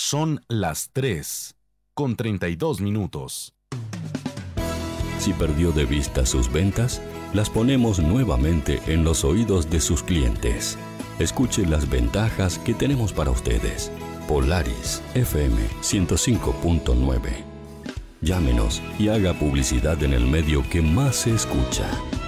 Son las 3:32. Si perdió de vista sus ventas, las ponemos nuevamente en los oídos de sus clientes. Escuche las ventajas que tenemos para ustedes. Polaris FM 105.9. Llámenos y haga publicidad en el medio que más se escucha.